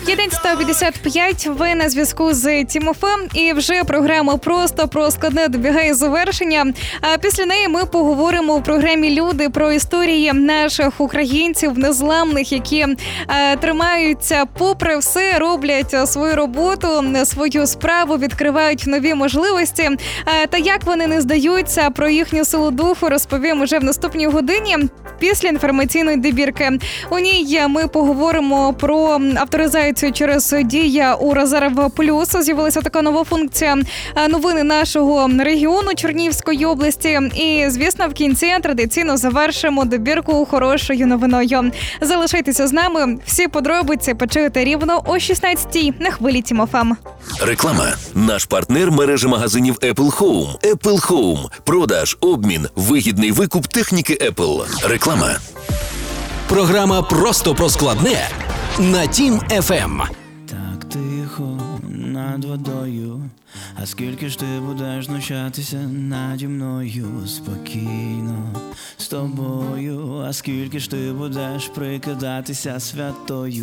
11:55, ви на зв'язку з Тімофем, і вже програма «Просто про складне» добігає завершення. А після неї ми поговоримо у програмі «Люди» про історії наших українців незламних, які тримаються попри все, роблять свою роботу, свою справу, відкривають нові можливості. Та як вони не здаються, про їхню силу духу розповім уже в наступній годині після інформаційної добірки. У ній ми поговоримо про авторизацію через Дія у Резерв Плюс. З'явилася така нова функція, новини нашого регіону Чернігівської області. І, звісно, в кінці традиційно завершимо добірку хорошою новиною. Залишайтеся з нами. Всі подробиці почуєте рівно о 16-й на хвилі Тімофем. Реклама. Наш партнер – мережа магазинів Apple Home. Apple Home. Продаж, обмін, вигідний викуп техніки Apple. Реклама. Програма «Просто про складне» на Тім ФМ. Так тихо над водою, а скільки ж ти будеш знущатися наді мною? Спокійно з тобою, а скільки ж ти будеш прикидатися святою?